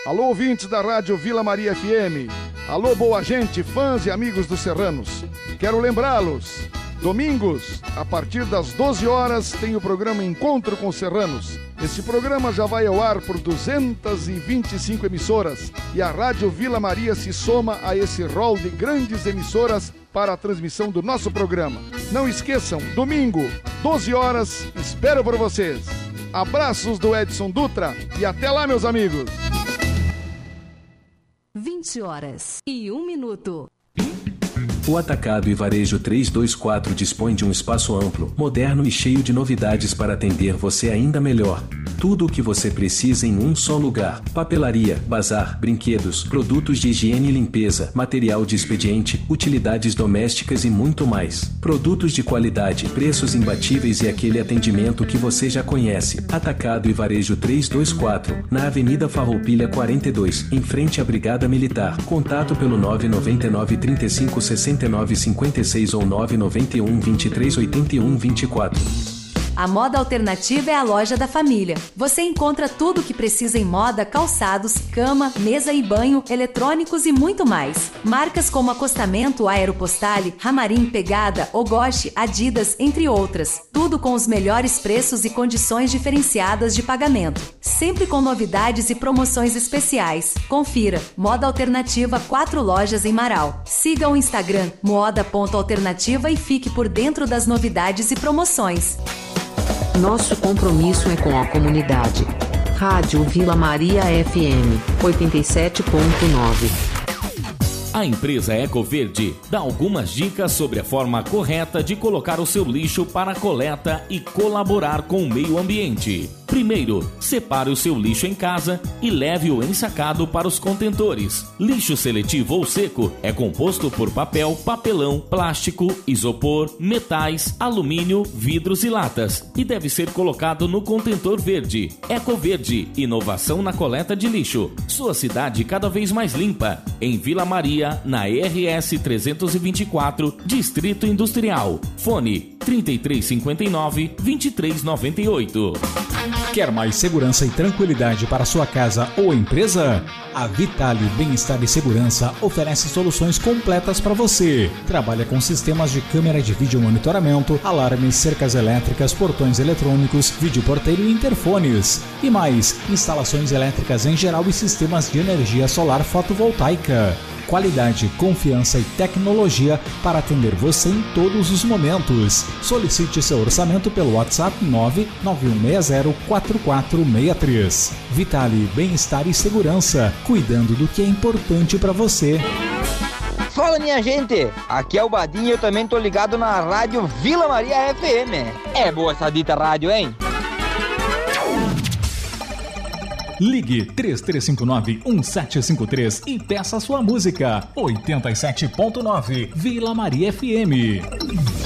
Alô, ouvintes da Rádio Vila Maria FM. Alô, boa gente, fãs e amigos dos serranos. Quero lembrá-los, domingos, a partir das 12 horas, tem o programa Encontro com Serranos. Esse programa já vai ao ar por 225 emissoras e a Rádio Vila Maria se soma a esse rol de grandes emissoras para a transmissão do nosso programa. Não esqueçam, domingo, 12 horas, espero por vocês. Abraços do Edson Dutra e até lá, meus amigos. 20 horas e 1 minuto. O Atacado e Varejo 324 dispõe de um espaço amplo, moderno e cheio de novidades para atender você ainda melhor. Tudo o que você precisa em um só lugar. Papelaria, bazar, brinquedos, produtos de higiene e limpeza, material de expediente, utilidades domésticas e muito mais. Produtos de qualidade, preços imbatíveis e aquele atendimento que você já conhece. Atacado e Varejo 324, na Avenida Farroupilha 42, em frente à Brigada Militar. Contato pelo 999 35 69 56 ou 991 23 81 24. A Moda Alternativa é a loja da família. Você encontra tudo o que precisa em moda, calçados, cama, mesa e banho, eletrônicos e muito mais. Marcas como Acostamento, Aeropostale, Ramarim, Pegada, Ogoshi, Adidas, entre outras. Tudo com os melhores preços e condições diferenciadas de pagamento. Sempre com novidades e promoções especiais. Confira. Moda Alternativa, 4 lojas em Marau. Siga o Instagram moda.alternativa e fique por dentro das novidades e promoções. Nosso compromisso é com a comunidade. Rádio Vila Maria FM 87.9. A empresa Ecoverde dá algumas dicas sobre a forma correta de colocar o seu lixo para a coleta e colaborar com o meio ambiente. Primeiro, separe o seu lixo em casa e leve-o ensacado para os contentores. Lixo seletivo ou seco é composto por papel, papelão, plástico, isopor, metais, alumínio, vidros e latas e deve ser colocado no contentor verde. Ecoverde, inovação na coleta de lixo. Sua cidade cada vez mais limpa. Em Vila Maria, na RS 324, Distrito Industrial. Fone 3359-2398. Quer mais segurança e tranquilidade para sua casa ou empresa? A Vitale Bem-Estar e Segurança oferece soluções completas para você. Trabalha com sistemas de câmera de vídeo monitoramento, alarmes, cercas elétricas, portões eletrônicos, videoporteiro e interfones. E mais, instalações elétricas em geral e sistemas de energia solar fotovoltaica. Qualidade, confiança e tecnologia para atender você em todos os momentos. Solicite seu orçamento pelo WhatsApp 991604463. Vitale Bem-Estar e Segurança, cuidando do que é importante para você. Fala, minha gente, aqui é o Badinho e eu também tô ligado na Rádio Vila Maria FM. É boa essa dita rádio, hein? Ligue 3359-1753 e peça sua música. 87.9 Vila Maria FM.